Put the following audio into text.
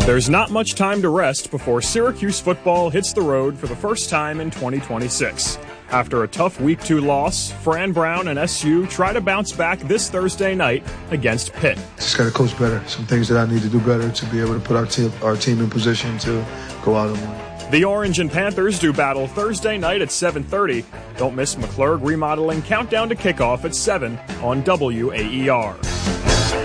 There's not much time to rest before Syracuse football hits the road for the first time in 2026. After a tough Week 2 loss, Fran Brown and SU try to bounce back this Thursday night against Pitt. Just got to coach better. Some things that I need to do better to be able to put our team in position to go out and win. The Orange and Panthers do battle Thursday night at 7:30. Don't miss McClurg Remodeling Countdown to Kickoff at 7 on WAER.